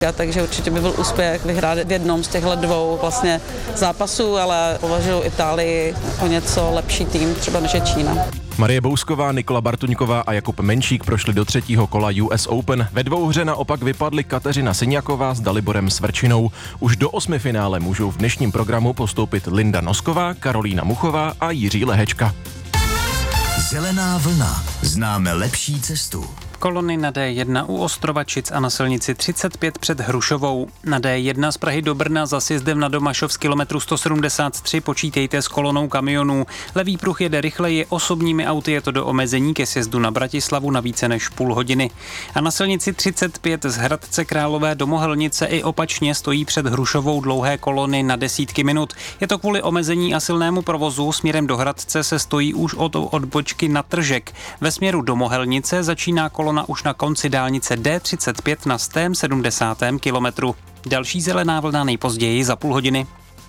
Takže určitě by byl úspěch vyhrát v jednom z těchto dvou vlastně zápasů, ale považuji Itálii o něco lepší tým, třeba než je Čína. Marie Bousková, Nikola Bartuňková a Jakub Menšík prošli do třetího kola US Open. Ve dvouhře naopak vypadly Kateřina Syňaková s Daliborem Svrčinou. Už do osmifinále můžou v dnešním programu postoupit Linda Nosková, Karolína Muchová a Jiří Lehečka. Zelená vlna. Známe lepší cestu. Kolony na D1 u Ostrovačic a na silnici 35 před Hrušovou. Na D1 z Prahy do Brna za sjezdem na Domašov z kilometru 173 počítejte s kolonou kamionů. Levý pruh jede rychleji, osobními auty je to do omezení ke sjezdu na Bratislavu na více než půl hodiny. A na silnici 35 z Hradce Králové do Mohelnice i opačně stojí před Hrušovou dlouhé kolony na desítky minut. Je to kvůli omezení a silnému provozu. Směrem do Hradce se stojí už od odbočky na Tržek. Ve směru do Mohelnice začíná kolona už na konci dálnice D35 na 170. kilometru. Další zelená vlna nejpozději za půl hodiny.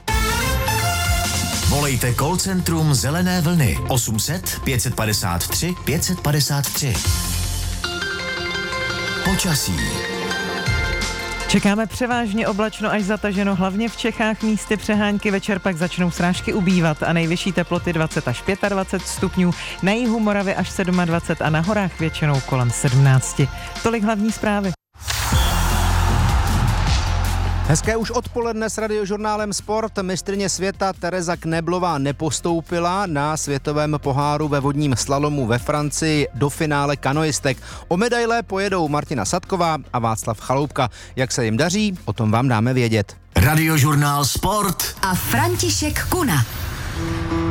Volejte call centrum Zelené vlny 800 553 553. Počasí. Čekáme převážně oblačno až zataženo, hlavně v Čechách, místy přehánky, večer pak začnou srážky ubývat a nejvyšší teploty 20 až 25 stupňů, na jihu Moravy až 27 a na horách většinou kolem 17. Tolik hlavní zprávy. Hezké už odpoledne s Radiožurnálem Sport. Mistryně světa Tereza Kneblová nepostoupila na světovém poháru ve vodním slalomu ve Francii do finále kanoistek. O medaile pojedou Martina Sadková a Václav Chaloupka. Jak se jim daří, o tom vám dáme vědět. Radiožurnál Sport a František Kuna.